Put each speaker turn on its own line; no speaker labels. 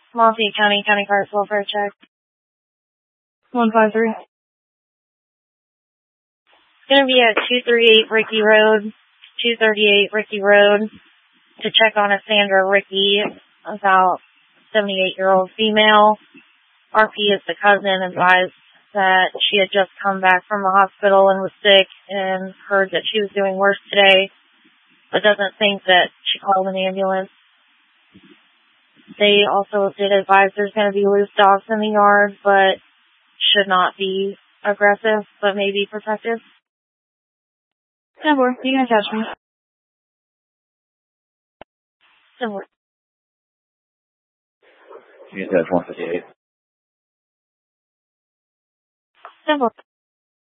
Montpelier County, County Cards Welfare Check. 153. It's going to be at 238 Ricky Road, 238 Ricky Road, to check on a Sandra Ricky, about 78-year-old female. RP is the cousin, advised that she had just come back from the hospital and was sick and heard that she was doing worse today, but doesn't think that she called an ambulance. They also did advise there's going to be loose dogs in the yard, but should not be aggressive, but maybe protective. 10-4, you can attach me. 10-4.
You can attach 158.
10-4.